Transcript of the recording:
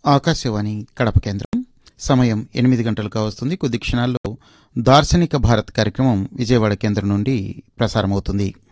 ఆకాశవాణి కడప కేంద్రం. సమయం 8 గంటలుగా వస్తుంది. కొద్ది క్షణాల్లో దార్శనిక భారత్ కార్యక్రమం విజయవాడ కేంద్రం నుండి ప్రసారమవుతుంది.